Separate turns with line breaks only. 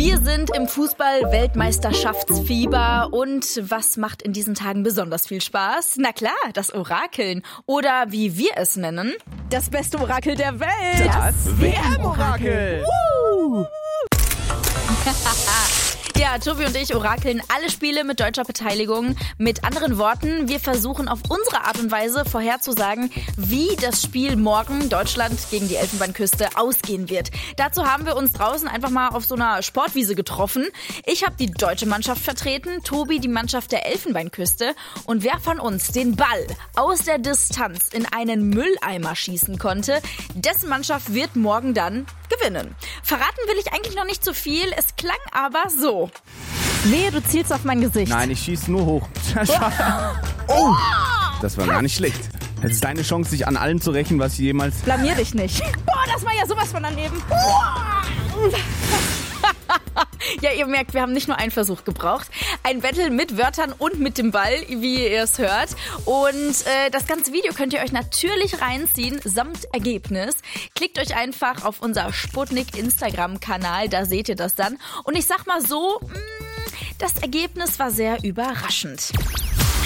Wir sind im Fußball-Weltmeisterschaftsfieber und was macht in diesen Tagen besonders viel Spaß? Na klar, das Orakeln oder wie wir es nennen, das beste Orakel der Welt.
Das WM-Orakel.
Ja, Tobi und ich orakeln alle Spiele mit deutscher Beteiligung. Mit anderen Worten, wir versuchen auf unsere Art und Weise vorherzusagen, wie das Spiel morgen Deutschland gegen die Elfenbeinküste ausgehen wird. Dazu haben wir uns draußen einfach mal auf so einer Sportwiese getroffen. Ich habe die deutsche Mannschaft vertreten, Tobi die Mannschaft der Elfenbeinküste. Und wer von uns den Ball aus der Distanz in einen Mülleimer schießen konnte, dessen Mannschaft wird morgen dann gewinnen. Verraten will ich eigentlich noch nicht so viel, es klang aber so. Wehe, du zielst auf mein Gesicht.
Nein, ich schieße nur hoch. Oh, das war gar nicht schlecht. Es ist deine Chance, sich an allem zu rächen, was ich jemals...
Blamier dich nicht. Boah, das war ja sowas von daneben. Ja, ihr merkt, wir haben nicht nur einen Versuch gebraucht. Ein Battle mit Wörtern und mit dem Ball, wie ihr es hört. Und das ganze Video könnt ihr euch natürlich reinziehen, samt Ergebnis. Klickt euch einfach auf unser Sputnik Instagram-Kanal, da seht ihr das dann. Und ich sag mal so, das Ergebnis war sehr überraschend.